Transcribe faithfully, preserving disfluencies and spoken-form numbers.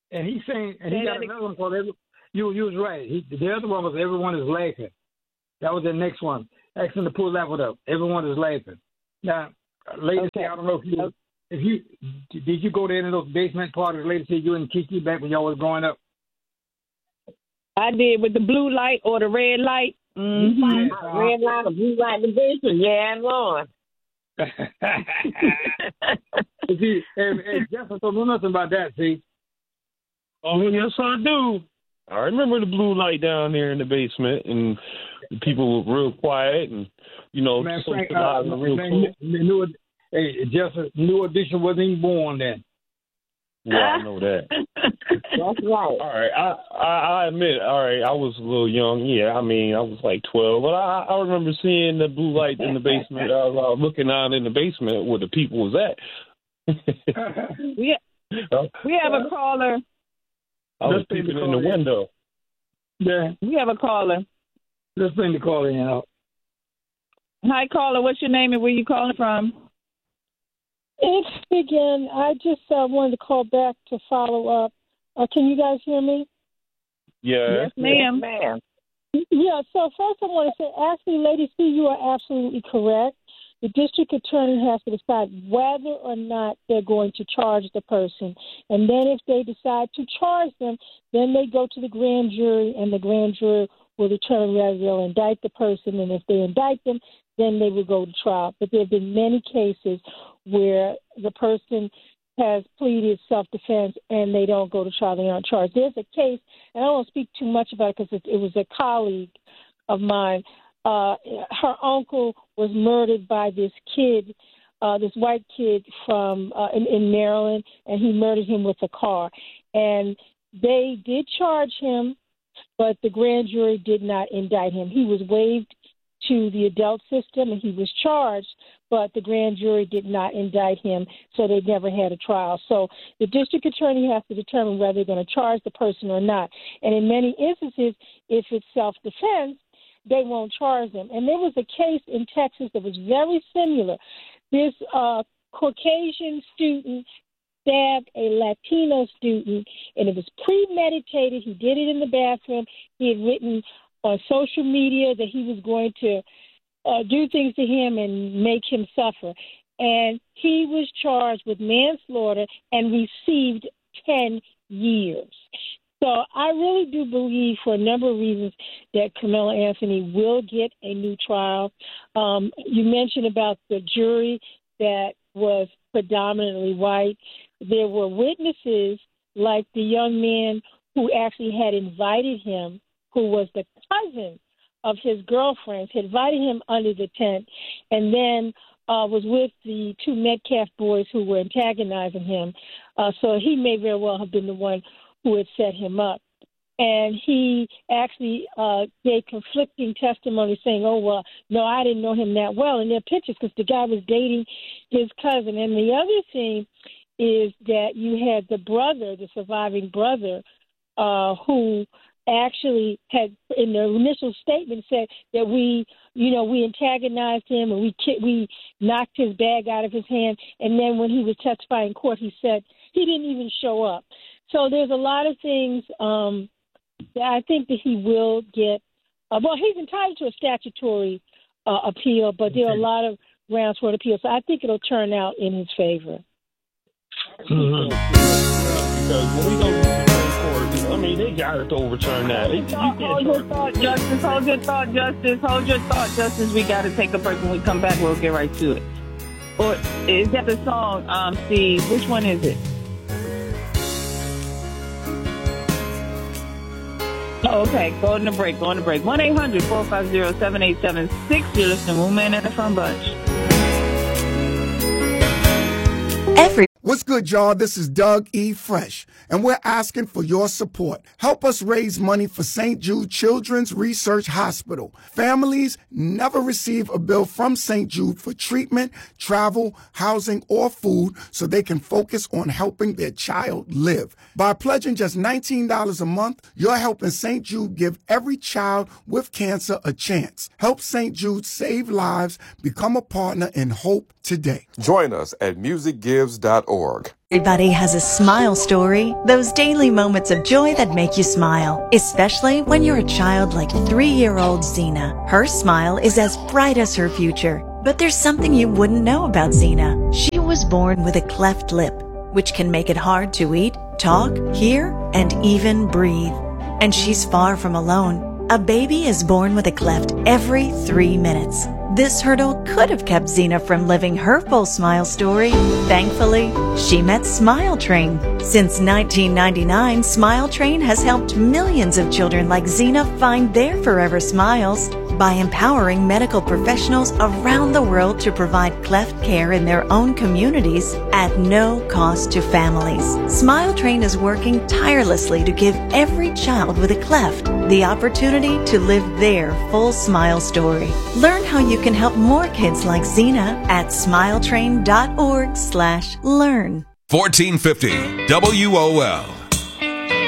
And he saying, and he Say got that another one called every, you. You was right. He, the other one was Everyone Is Laughing. That was the next one. Ask him to pull that one up. Everyone is laughing. Now, later, Okay. I don't know if you, if you did you go to any of those basement parties later? See you and Kiki back when y'all was growing up. I did with the blue light or the red light. Mm-hmm. Yes, uh-huh. Red light, or blue light, the basement. Yeah, Lord. See, hey, hey, Jefferson don't know nothing about that. See. Oh, yes, I do. I remember the blue light down there in the basement, and the people were real quiet, and, you know, Man, Frank, uh, socializing real man, cool. the new, hey, Jefferson, New Edition wasn't even born then. Yeah, I know that. That's right. All right, I, I I admit, all right, I was a little young. Yeah, I mean, I was like twelve, but I I remember seeing the blue light in the basement. I was uh, looking out in the basement where the people was at. we, we have a caller. I was peeping in the window. Yeah. We have a caller. Let's bring the caller in out. Hi, caller. What's your name and where you calling from? It's again. I just uh, wanted to call back to follow up. Uh, can you guys hear me? Yeah. Yes, ma'am. Yes, ma'am. Yeah, so first I want to say, actually, Lady C, you are absolutely correct. The district attorney has to decide whether or not they're going to charge the person. And then if they decide to charge them, then they go to the grand jury, and the grand jury will determine whether they'll indict the person. And if they indict them, then they will go to trial. But there have been many cases where the person has pleaded self-defense and they don't go to trial, they aren't charged. There's a case, and I don't want to speak too much about it because it, it was a colleague of mine. Uh, her uncle was murdered by this kid, uh, this white kid from uh, in, in Maryland, and he murdered him with a car. And they did charge him, but the grand jury did not indict him. He was waived to the adult system, and he was charged, but the grand jury did not indict him, so they never had a trial. So the district attorney has to determine whether they're going to charge the person or not. And in many instances, if it's self-defense, they won't charge them. And there was a case in Texas that was very similar. This uh, Caucasian student stabbed a Latino student, and it was premeditated. He did it in the bathroom. He had written on social media that he was going to uh, do things to him and make him suffer. And he was charged with manslaughter and received ten years. So I really do believe, for a number of reasons, that Carmelo Anthony will get a new trial. Um, you mentioned about the jury that was predominantly white. There were witnesses like the young man who actually had invited him, who was the cousin of his girlfriend, had invited him under the tent, and then uh, was with the two Metcalf boys who were antagonizing him. Uh, so he may very well have been the one who had set him up. And he actually uh, gave conflicting testimony saying, oh, well, no, I didn't know him that well. And there are pictures because the guy was dating his cousin. And the other thing is that you had the brother, the surviving brother, uh, who actually had, in the initial statement, said that we, you know, we antagonized him and we we knocked his bag out of his hand. And then when he was testifying in court, he said he didn't even show up. So there's a lot of things um, that I think that he will get. Uh, well, he's entitled to a statutory uh, appeal, but there are a lot of grounds for an appeal. So I think it'll turn out in his favor. Mm-hmm. Because when we go to the Supreme Court, I mean, they got to overturn that. They, you can't hold your thought, Justice. Hold your thought, Justice. Hold your thought, Justice. We got to take a break. When we come back, we'll get right to it. Or is that the song, um, Steve? Which one is it? Oh, okay, go on the break, go on the break. one eight hundred four five zero seven eight seven six. You're listening to Woman and the Fun Bunch. Every What's good, y'all? This is Doug E. Fresh, and we're asking for your support. Help us raise money for Saint Jude Children's Research Hospital. Families never receive a bill from Saint Jude for treatment, travel, housing, or food so they can focus on helping their child live. By pledging just nineteen dollars a month, you're helping Saint Jude give every child with cancer a chance. Help Saint Jude save lives, become a partner in hope today. Join us at music gives dot org. Everybody has a smile story, those daily moments of joy that make you smile, especially when you're a child like three-year-old Xena. Her smile is as bright as her future, but there's something you wouldn't know about Xena. She was born with a cleft lip, which can make it hard to eat, talk, hear, and even breathe. And she's far from alone. A baby is born with a cleft every three minutes. This hurdle could have kept Xena from living her full smile story. Thankfully, she met Smile Train. Since nineteen ninety-nine, Smile Train has helped millions of children like Xena find their forever smiles by empowering medical professionals around the world to provide cleft care in their own communities at no cost to families. Smile Train is working tirelessly to give every child with a cleft the opportunity to live their full smile story. Learn how you can help more kids like Xena at smile train dot org slash learn. fourteen fifty W O L.